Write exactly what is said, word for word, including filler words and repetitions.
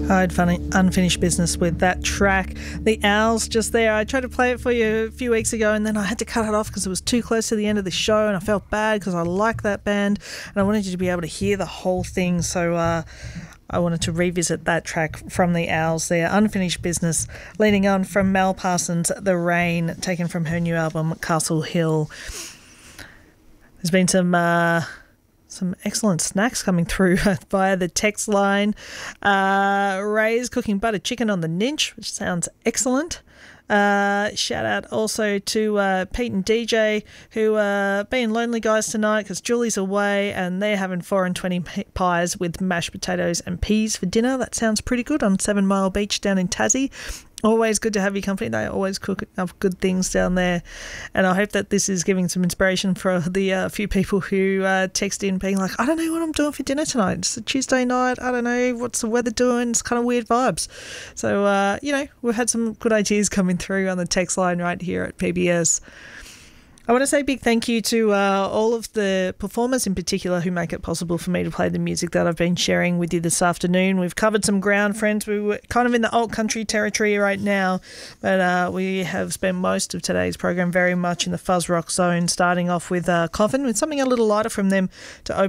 I had funny, unfinished business with that track. The Owls just there. I tried to play it for you a few weeks ago and then I had to cut it off because it was too close to the end of the show and I felt bad because I like that band and I wanted you to be able to hear the whole thing. So uh, I wanted to revisit that track from the Owls there. Unfinished business, leading on from Mel Parsons' The Rain, taken from her new album Castle Hill. There's been some... Uh, Some excellent snacks coming through via the text line. Uh, Ray's cooking butter chicken on the Ninch, which sounds excellent. Uh, shout out also to uh, Pete and D J, who are being lonely guys tonight because Julie's away and they're having four and twenty pies with mashed potatoes and peas for dinner. That sounds pretty good on Seven Mile Beach down in Tassie. Always good to have your company. They always cook up good things down there. And I hope that this is giving some inspiration for the uh, few people who uh, text in being like, I don't know what I'm doing for dinner tonight. It's a Tuesday night. I don't know. What's the weather doing? It's kind of weird vibes. So, uh, you know, we've had some good ideas coming through on the text line right here at P B S. I want to say a big thank you to uh, all of the performers in particular who make it possible for me to play the music that I've been sharing with you this afternoon. We've covered some ground, friends. We were kind of in the alt country territory right now, but uh, we have spent most of today's program very much in the fuzz rock zone, starting off with uh, Coffin, with something a little lighter from them to open